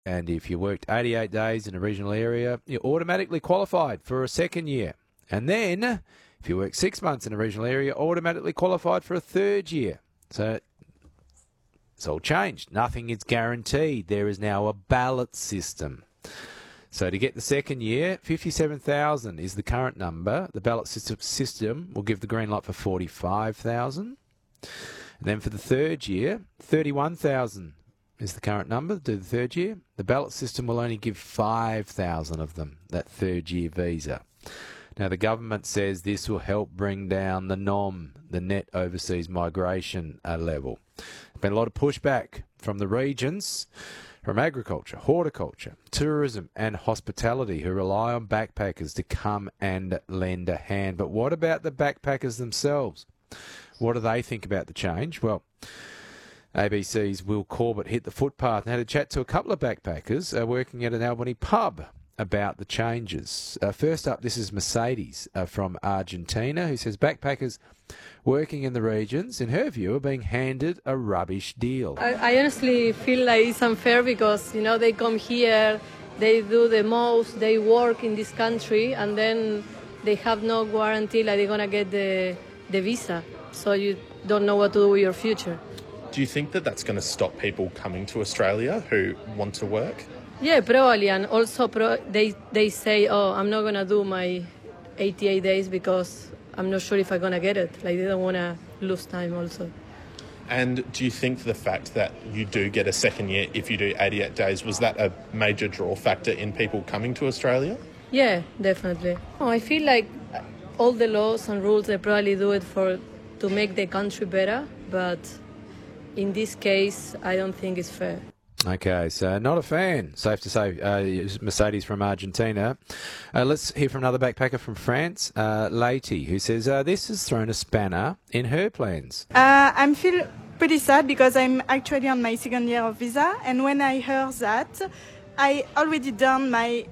And if you worked 88 days in a regional area, you're automatically qualified for a second year. And then, if you work 6 months in a regional area, you're automatically qualified for a third year. So it's all changed. Nothing is guaranteed. There is now a ballot system. So to get the second year, 57,000 is the current number. The ballot system will give the green light for 45,000. And then for the third year, 31,000 is the current number to do the third year. The ballot system will only give 5,000 of them, that third year visa. Now, the government says this will help bring down the NOM, the net overseas migration level. There's been a lot of pushback from the regions, from agriculture, horticulture, tourism and hospitality, who rely on backpackers to come and lend a hand. But what about the backpackers themselves? What do they think about the change? Well, ABC's Will Corbett hit the footpath and had a chat to a couple of backpackers working at an Albany pub about the changes. First up, this is Mercedes from Argentina, who says backpackers working in the regions, in her view, are being handed a rubbish deal. I honestly feel like it's unfair because, they come here, they do the most, they work in this country, and then they have no guarantee that they're going to get the visa. So you don't know what to do with your future. Do you think that that's going to stop people coming to Australia who want to work? Yeah, probably. And also they say, I'm not going to do my 88 days because I'm not sure if I'm going to get it. Like, they don't want to lose time also. And do you think the fact that you do get a second year if you do 88 days, was that a major draw factor in people coming to Australia? Yeah, definitely. I feel like all the laws and rules, they probably do it to make the country better, but in this case, I don't think it's fair. Okay, so not a fan, safe to say. Mercedes from Argentina. Let's hear from another backpacker from France, Lady, who says this has thrown a spanner in her plans. I feel pretty sad because I'm actually on my second year of visa, and when I heard that, I already done my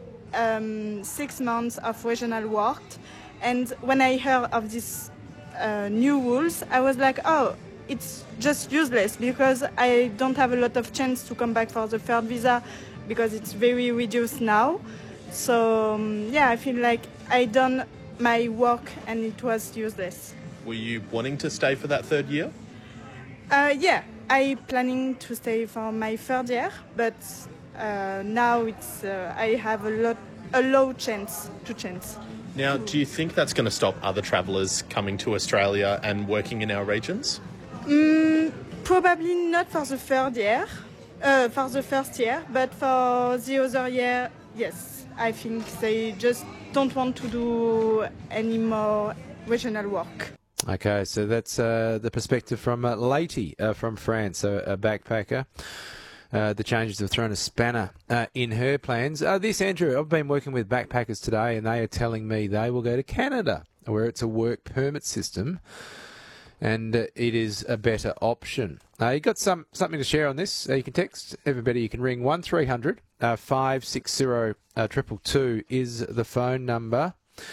6 months of regional work, and when I heard of these new rules, I was like, it's just useless because I don't have a lot of chance to come back for the third visa because it's very reduced now. So, I feel like I done my work and it was useless. Were you wanting to stay for that third year? Yeah, I planning to stay for my third year, but now it's I have a low chance to change. Now, do you think that's going to stop other travellers coming to Australia and working in our regions? Probably not for the third year, for the first year, but for the other year, yes. I think they just don't want to do any more regional work. Okay, so that's the perspective from Lady from France, a backpacker. The changes have thrown a spanner in her plans. Andrew, I've been working with backpackers today, and they are telling me they will go to Canada, where it's a work permit system, and it is a better option. You got something to share on this? You can text. Even better, you can ring 1300 560 222 is the phone number.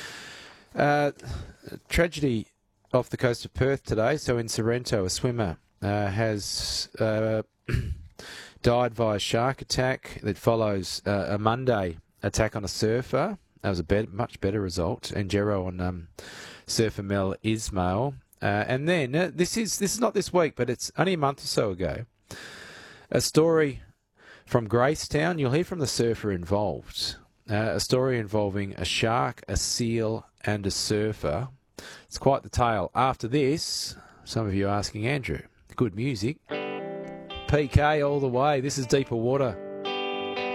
Tragedy off the coast of Perth today. So in Sorrento, a swimmer has died via shark attack that follows a Monday attack on a surfer. That was a much better result. And Gero on surfer Mel Ismail. And then, this is not this week, but it's only a month or so ago, a story from Gracetown. You'll hear from the surfer involved. A story involving a shark, a seal, and a surfer. It's quite the tale. After this, some of you are asking, Andrew, good music. PK all the way. This is Deeper Water.